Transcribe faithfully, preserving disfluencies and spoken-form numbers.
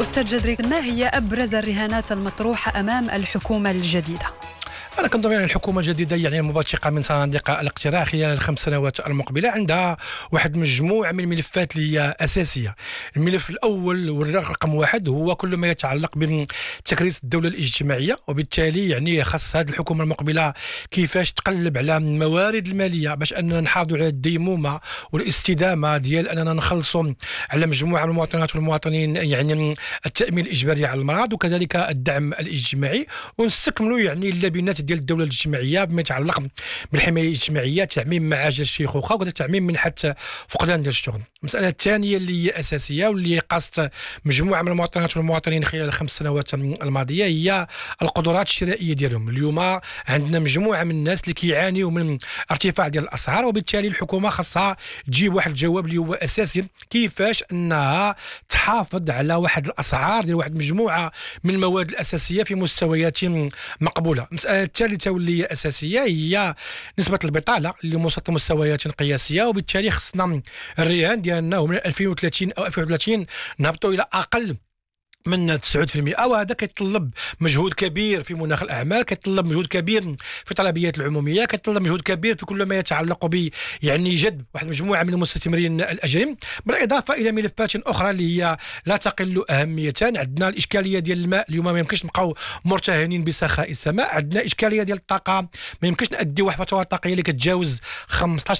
أستاذ جدري، ما هي أبرز الرهانات المطروحة أمام الحكومة الجديدة؟ أنا كنظن أن الحكومة الجديدة يعني المبثقة من صناديق الاقتراع خلال الخمس سنوات المقبلة عندها واحد مجموعة من الملفات اللي هي أساسية. الملف الأول والرقم واحد هو كل ما يتعلق بتكريس الدولة الاجتماعية، وبالتالي يعني خاص هذه الحكومة المقبلة كيفاش تقلب على الموارد المالية باش أننا نحافظوا على الديمومة والاستدامة ديال أننا نخلصوا على مجموعة من المواطنات والمواطنين، يعني التأمين الإجباري على المرض وكذلك الدعم الاجتماعي، ونستكملوا يعني اللبنات ديال الدوله الاجتماعيه بما يتعلق بالحمايه الاجتماعيه، تعميم معاش الشيخوخه وكذا تعميم منحه فقدان ديال الشغل. المساله الثانيه اللي هي اساسيه واللي قاست مجموعه من المواطنات والمواطنين خلال الخمس سنوات الماضيه هي القدرات الشرائيه ديالهم. اليوم عندنا مجموعه من الناس اللي كيعانيوا من ارتفاع ديال الاسعار، وبالتالي الحكومه خاصها تجيب واحد الجواب اللي هو اساسي كيفاش انها تحافظ على واحد الاسعار ديال واحد مجموعه من المواد الاساسيه في مستويات مقبوله. المساله الثالثه واللي هي اساسيه هي نسبه البطاله اللي وصلت لمستويات قياسيه، وبالتالي خصنا الرهان ديالنا من ألفين وثلاثين او ألفين وثلاثين نهبطوا الى اقل من تسعة بالمئة، وهذا كيتطلب مجهود كبير في مناخ الاعمال، كيتطلب مجهود كبير في طلبيات العموميه، كيتطلب مجهود كبير في كل ما يتعلق ب يعني جذب واحد مجموعه من المستثمرين الاجانب، بالاضافه الى ملفات اخرى اللي هي لا تقل اهميه. عندنا الاشكاليه ديال الماء، اليوم ما يمكنش نبقاو مرتهنين بسخاء السماء. عندنا اشكاليه ديال الطاقه، ما يمكنش ناديو واحد الفتره طاقيه اللي كتجاوز خمسطاش